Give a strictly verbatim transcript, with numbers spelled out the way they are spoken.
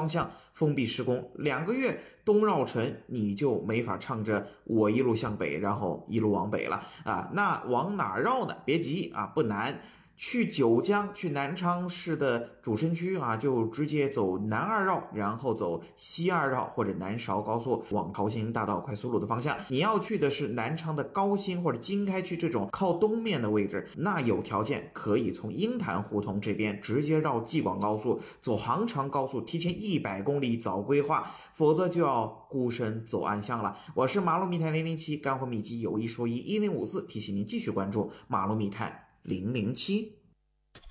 方向封闭施工，两个月东绕城你就没法唱着我一路向北，然后一路往北了啊。那往哪绕呢？别急啊，不难。去九江，去南昌市的主城区啊，就直接走南二绕，然后走西二绕或者南韶高速往桃行大道快速路的方向。你要去的是南昌的高新或者经开区这种靠东面的位置，那有条件可以从鹰潭胡同这边直接绕济广高速，走杭长高速，提前一百公里早规划，否则就要孤身走暗巷了。我是马路密探零零七，干货秘籍有一说一，一零五四，提醒您继续关注马路密探零零七。